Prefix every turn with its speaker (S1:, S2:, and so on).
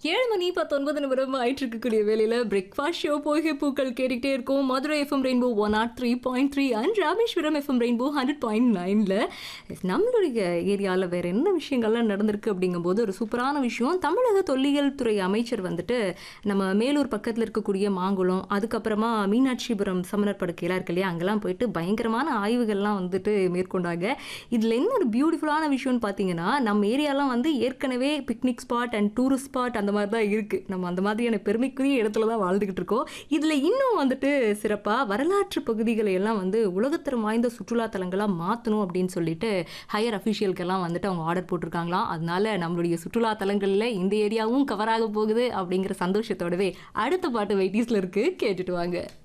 S1: 7 மணி 19 நிமிடம் ஆயிட்டு இருக்கக்கூடிய வேலையில பிரேக்ஃபாஸ்ட் ஷோ போகே பூக்கள் கேட்டுக்கிட்டே இருக்கும். Madurai FM rainbow 103.3 and Rameswaram FM rainbow 100.9ல நம்மளுடைய ஏரியாவில் வேற என்ன விஷயங்கள்லாம் நடந்திருக்கு அப்படிங்கும்போது ஒரு சூப்பரான விஷயம். தமிழக தொல்லியல் துறை அமைச்சர் வந்துட்டு நம்ம மேலூர் பக்கத்தில் இருக்கக்கூடிய மாங்குளம், அதுக்கப்புறமா மீனாட்சிபுரம் சமணர் படுக்கையெல்லாம் இருக்கு இல்லையா, அங்கெல்லாம் போயிட்டு பயங்கரமான ஆய்வுகள்லாம் வந்துட்டு மேற்கொண்டாங்க. இதில் என்ன ஒரு பியூட்டிஃபுல்லான விஷயம்னு பார்த்தீங்கன்னா, நம்ம ஏரியாலாம் வந்து ஏற்கனவே picnic spot and tourist spot அந்த மாதிரி தான் இருக்குது. நம்ம அந்த மாதிரியான பெருமைக்குரிய இடத்துல தான் வாழ்ந்துக்கிட்டு இருக்கோம். இதில் இன்னும் வந்துட்டு சிறப்பாக வரலாற்று பகுதிகளை எல்லாம் வந்து உலகத்தரம் வாய்ந்த சுற்றுலா தலங்களாக மாற்றணும் அப்படின்னு சொல்லிட்டு ஹையர் அஃபிஷியல்கெல்லாம் வந்துட்டு அவங்க ஆர்டர் போட்டிருக்காங்களாம். அதனால நம்மளுடைய சுற்றுலா தலங்களில் இந்த ஏரியாவும் கவர் ஆக போகுது அப்படிங்கிற சந்தோஷத்தோடவே அடுத்த பாட்டு வெயிட்டிஸில் இருக்குது, கேட்டுட்டு வாங்க.